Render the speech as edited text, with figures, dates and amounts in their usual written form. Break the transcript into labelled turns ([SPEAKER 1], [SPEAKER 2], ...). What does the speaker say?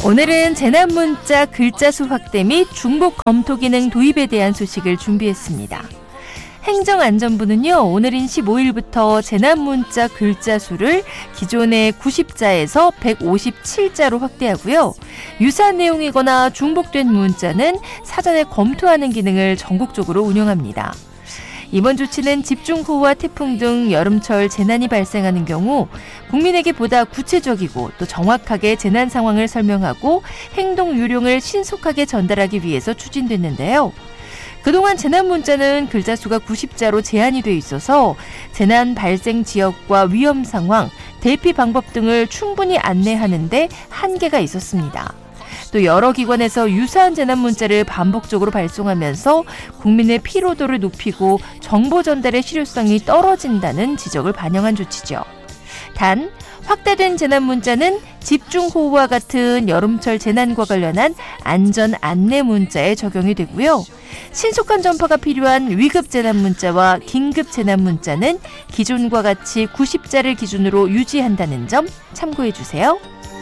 [SPEAKER 1] 오늘은 재난문자 글자수 확대 및 중복 검토 기능 도입에 대한 소식을 준비했습니다. 행정안전부는요, 오늘인 15일부터 재난문자 글자수를 기존의 90자에서 157자로 확대하고요. 유사한 내용이거나 중복된 문자는 사전에 검토하는 기능을 전국적으로 운영합니다. 이번 조치는 집중호우와 태풍 등 여름철 재난이 발생하는 경우 국민에게 보다 구체적이고 또 정확하게 재난 상황을 설명하고 행동 요령을 신속하게 전달하기 위해서 추진됐는데요. 그동안 재난 문자는 글자수가 90자로 제한이 돼 있어서 재난 발생 지역과 위험 상황, 대피 방법 등을 충분히 안내하는 데 한계가 있었습니다. 또 여러 기관에서 유사한 재난 문자를 반복적으로 발송하면서 국민의 피로도를 높이고 정보 전달의 실효성이 떨어진다는 지적을 반영한 조치죠. 단, 확대된 재난 문자는 집중호우와 같은 여름철 재난과 관련한 안전 안내 문자에 적용이 되고요. 신속한 전파가 필요한 위급 재난 문자와 긴급 재난 문자는 기존과 같이 90자를 기준으로 유지한다는 점 참고해 주세요.